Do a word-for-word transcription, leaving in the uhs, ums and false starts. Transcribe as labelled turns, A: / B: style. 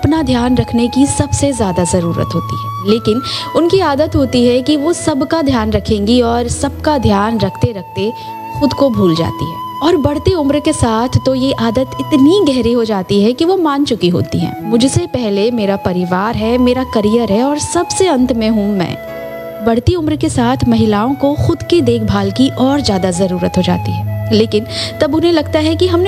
A: अपना ध्यान रखने की सबसे ज़्यादा ज़रूरत होती है, लेकिन उनकी आदत होती है कि वो सबका ध्यान रखेंगी और सबका ध्यान रखते रखते खुद को भूल जाती है। और बढ़ती उम्र के साथ तो ये आदत इतनी गहरी हो जाती है कि वो मान चुकी होती हैं, मुझसे पहले मेरा परिवार है, मेरा करियर है और सबसे अंत में हूँ मैं। बढ़ती उम्र के साथ महिलाओं को खुद की देखभाल की और ज़्यादा ज़रूरत हो जाती है, लेकिन तब उन्हें लगता है कि हमने